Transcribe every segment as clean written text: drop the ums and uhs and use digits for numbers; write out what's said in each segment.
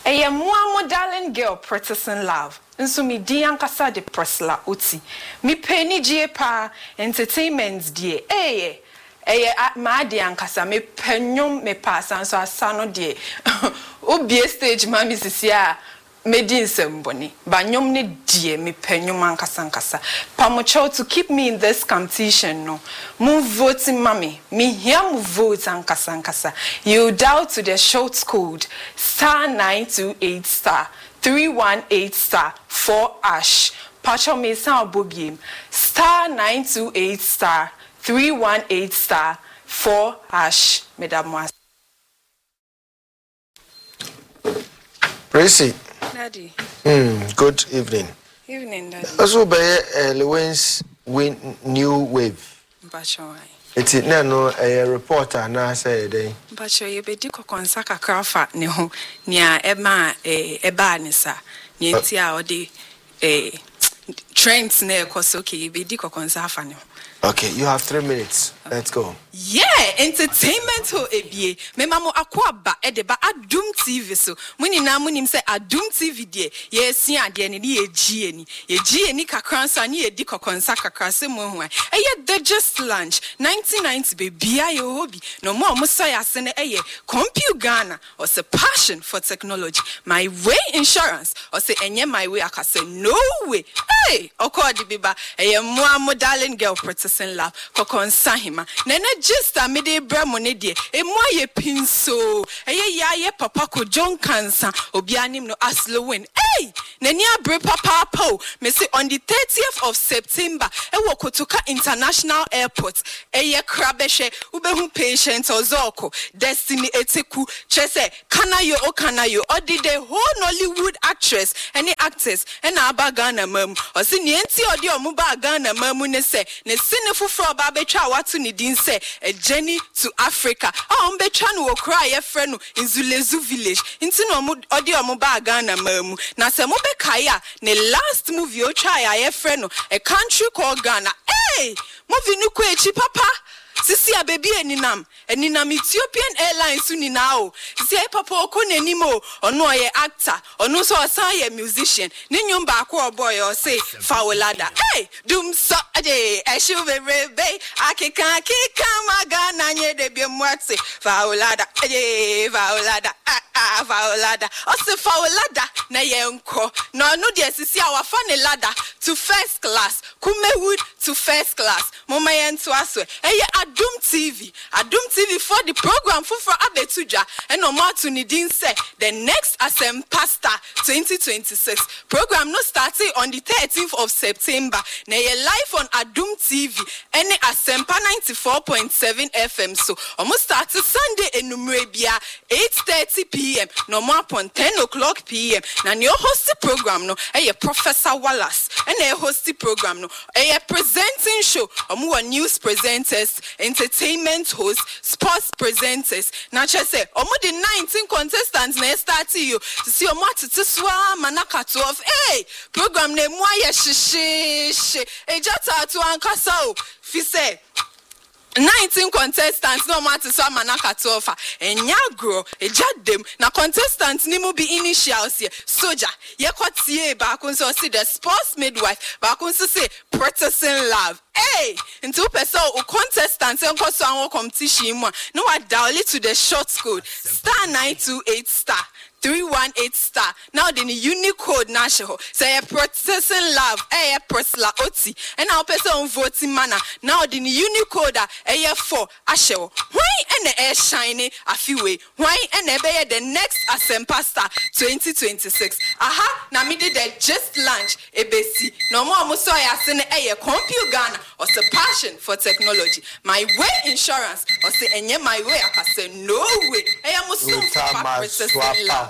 Eye mo darling girl practicing love. Nso mi di ankasa de Priscilla Oti. Mi penny J pa entertainment die. Ma di ankasa me penyom me pass and so asano die. Obie stage mami sisi a medin semboni. Ba nyom ne die me penyom ankasa. Pamocho to keep me in this competition no. Mu voting mami. Me here mu vote ankasa. You dial to the short code *928* 318* 4#. Pacho me sound bobiem *928* 318* 4#. Mesdames. Tracy. Daddy. Good evening. Evening, Daddy. Also by Lewin's new wave. Pacho. It's no a reporter na say day. Pacho ye be di kokonsa kakra ne ho nia ema eba ne sa. Ni enti a odi trends na ekoso ke ye be di kokonsa afa ne ho. Okay, you have 3 minutes. Let's go. Yeah, entertainment ho ebie. Me mamo akwaba edeba Adum TV so. Muni na munim say Adum TV de ye si ade ne ye gie ni. Ye gie ni kakransa ni ye di kokonsa kakrase mo ho. Eye the just lunch 1990 be bia ye hobby. No more mo so ya se ne eye Compute Ghana or say passion for technology. My way insurance or say enye my way akase no way. Hey, okodi biba eye mo darling girl practicing love kokonsa hima. Nene just a midi bramone de e mo ye pinso eye ya ye papa ko John Cancer obianim no aslowin. Hey, nene abre papa po me say on the 30th of September e wo Kotoka International Airport eye krabehwe ubehu patient ozoko Destiny Eteku chese kanayo odi the whole Nollywood actress any actors and aba Ghana mam osi ni enti odi omuba Ghana mamu ne se ne sinefu fro ba betwa watu ni din say a journey to Africa. Betwa no okra ye frɛ no Nzulezu village. Inti no odi omuba Ghana mamu. Na se mo be kaya ne last movie o try ye frɛ no a country called Ghana. Hey, movie no kwe chi papa. Sisi a baby eninam Ethiopian Airlines uni now. Sisi a papa oko nenimo ono ye actor ono so asan ye musician. Ni nyum ba ko boy or say Faolada. Hey, dum so ade eshu be akeka magana nye de bi mwatse Faolada. Ade Faolada. Faolada. Ose Faolada na ye nko. No de sisi a wafa ne ladder to first class. Kumewood to first class. Mama ye nto aswe. Adum TV for the program for Abetuja and Omatu Nidin say the next Pastor 2026 program no starting on the 13th of September. Na ye live on Adum TV any Asempa 94.7 FM so almost start Sunday enumrebia 8:30 p.m. no more upon 10 o'clock p.m. Na your host program no Professor Wallace and a host program no presenting show news presenters entertainment hosts, sports presenters. Now, just say, the 19 contestants na start you to see to swa manaka 12. Hey, program ne moya she. Ejata to ankasa. Fi say 19 contestants no matter so manaka 12 enyagro ejadem na contestants ni mu be initials here soldier ye kwatie ba kun so see the sports midwife ba kun so say practicing love. Hey, into person o contestants enko so an competition mu no wa dial to the short code *928* 318*. Now the unique code national say practicing love Priscilla Oti and now person voting manner now the unique code for ashewo why and the air shiny afiwe why and the next Pastor 2026 aha na me did the just launch ebesi no more muso ya sene Compute Ghana or the passion for technology my way insurance or say enye my way akase no way muso for practicing love.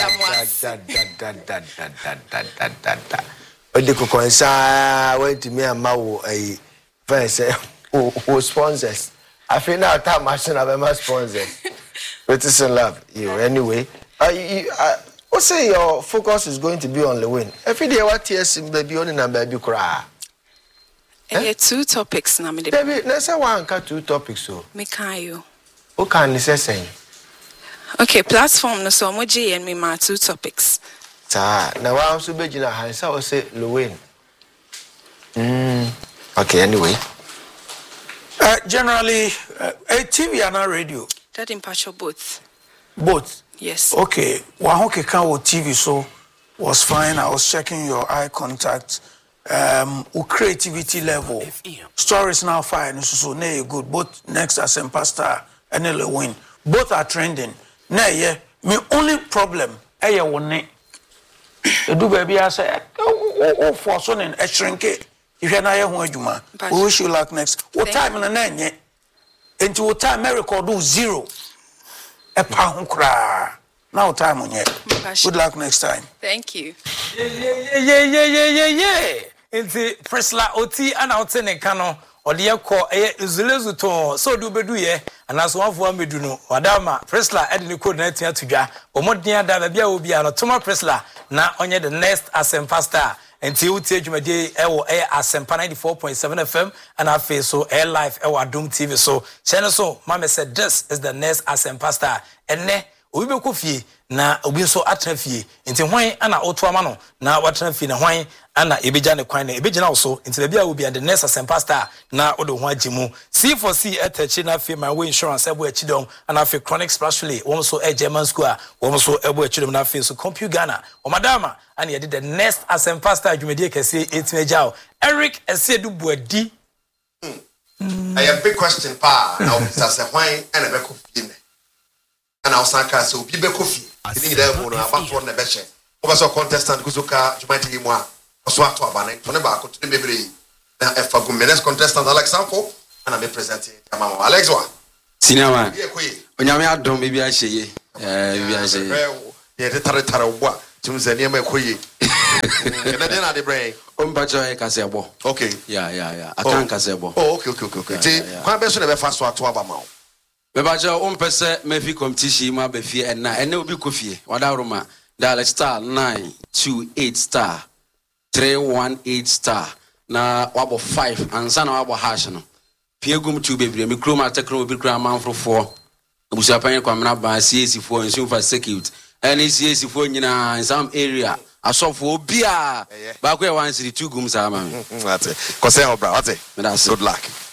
Odi kokonsa went to me and Mawo a verse who sponsors. I feel now time machine of my sponsors. Practicing love you anyway. What say your focus is going to be on the win? Every day what tears baby on and baby cry. Two topics na me. Baby, let's say one two topics so. Me can you. Who can say? Okay, platform no so moji and me ma 2 topics. Now I also be in a house. I will say Llewellyn. Okay, anyway. Generally, a TV and a radio. That impacts both. Both? Yes. Okay. Wahoke Kawo TV so was fine. I was checking your eye contact, creativity level. Stories now fine. So nay good. Both Next as Pastor and Llewellyn. Both are trending. Nay, yeah. My only problem, I want to do baby. I say, oh, for son and a shrink it. If you're not here, we wish you luck next. What time in the night? Into what time America do 0? A pound cry. Now time on yet. Good luck next time. Thank you. Yeah. Into Prisla Oti and Outene Cano or the Eko Zulezuto. So do be do ye. And as one for me do no. Wadama Prisla Edini coordinate to ja. Or more near that will be an Toma Prisla. Now on the next as pastor. Until take my day, air as 94.7 FM, and I face so air live, Doom TV. So, channel so, Mama said, this is the next as pastor, and ne, we be coffee, na, we so atrophy, into wine and Otuamano, now what traffic and wine, and Ibijan Quine, Ibijan also, into the beer will be at the next as pastor, now Odo Wajimu. C4C at the China fee my way insurance, Ebu Chidom, and I feel chronic specially, also a German square, also Ebu Chidom, na face so compute Ghana, or Madama. And he did the next as pastor you may say 8 major. Eric said Buedi. I have big question pa now as a wine and a beco and our sanka so be becofi. I think there were about one the best. Over contestant Kuzuka, Jumati Moa, Oswat to Abane, Toneba, to the Mibri. Now, if I go next contestant Alex Sanko, and I'm presenting Alexwa. Cinema, when you don't maybe I say, maybe I say, yeah, the Taratara. Tumzania me koyi. Na dey na dey brain. Ompacho e kasebo. Okay. Yeah. I can't kasebo. Oh, okay. Ti kwa be so na be fa so ato aba ma o. Me bacho ompese me fi competition ma be fie na ene obi kofie. Wada roma dial star 928 star 318 star na wabo 5 ansa na wabo hash no. Pie gum tu bebre me kro ma tekro obi kra manfrofo. Obusa pan kwa mna ba CAC4 nsu fa security. And it's easy for you in some area. I saw for beer. Back where 1 city 2 gums are, man. That's it. Good luck.